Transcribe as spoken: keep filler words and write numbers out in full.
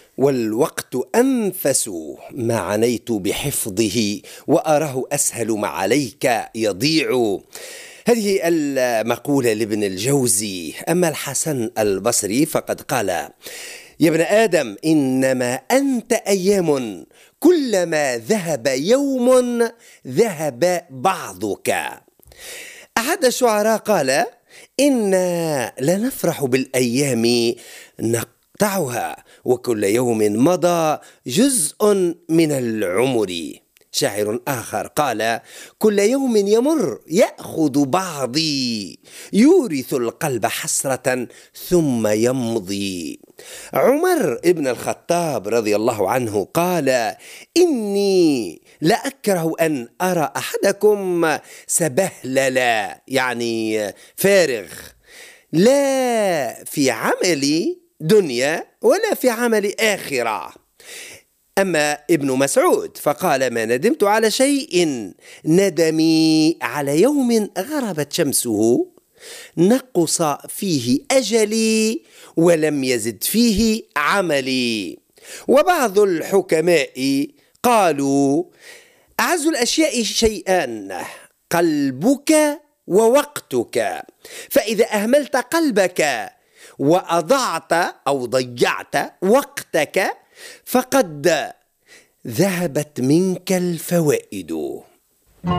والوقت أنفس ما عنيت بحفظه، وأراه أسهل ما عليك يضيع. هذه المقولة لابن الجوزي. أما الحسن البصري فقد قال: يا ابن آدم إنما أنت أيام، كلما ذهب يوم ذهب بعضك. أحد الشعراء قال: إنا لنفرح بالأيام نقطعها، وكل يوم مضى جزء من العمر. شاعر آخر قال: كل يوم يمر يأخذ بعضي، يورث القلب حسرة ثم يمضي. عمر ابن الخطاب رضي الله عنه قال: إني لأكره أن أرى أحدكم سبهللا، يعني فارغ، لا في عمل دنيا ولا في عمل آخرة. أما ابن مسعود فقال: ما ندمت على شيء ندمي على يوم غربت شمسه، نقص فيه أجلي ولم يزد فيه عملي. وبعض الحكماء قالوا: أعز الأشياء شيئان، قلبك ووقتك، فإذا أهملت قلبك وأضعت أو ضيعت وقتك فقد ذهبت منك الفوائد.